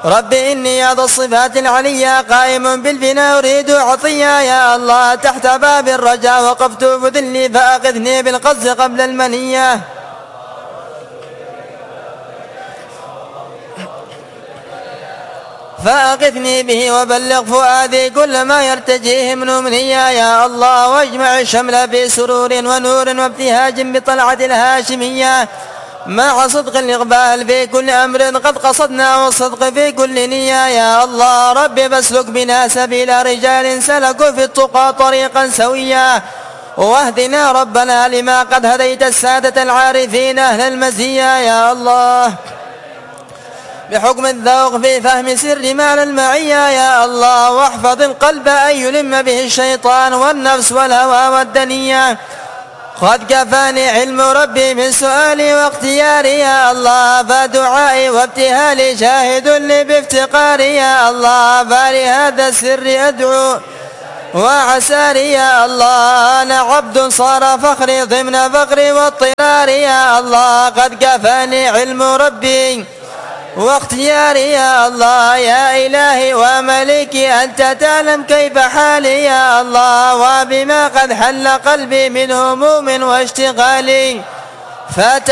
ربي إني ذو الصفات العليا قائم بالبناء أريد عطيا يا الله تحت باب الرجاء وقفت بذلي فأخذني بالقصد قبل المنية فأغثني به وبلغ فؤادي كل ما يرتجيه من أمنية يا الله واجمع الشمل في سرور ونور وابتهاج بطلعة الهاشمية مع صدق الإقبال في كل أمر قد قصدنا والصدق في كل نية يا الله ربي فاسلك بنا سبيل رجال سلكوا في التقى طريقا سويا واهدنا ربنا لما قد هديت السادة العارفين أهل المزية يا الله بحكم الذوق في فهم سر معنى المعية يا الله واحفظ القلب أن يلم به الشيطان والنفس والهوى والدنيا قد كفاني علم ربي من سؤالي واختياري يا الله فدعائي وابتهالي شاهد لي بافتقاري يا الله فلهذا السر أدعو وعساري يا الله أنا عبد صار فخري ضمن فقري واضطراري يا الله قد كفاني علم ربي واختياري يا الله يا إلهي وملكي أنت تعلم كيف حالي يا الله وبما قد حل قلبي من هموم واشتغالي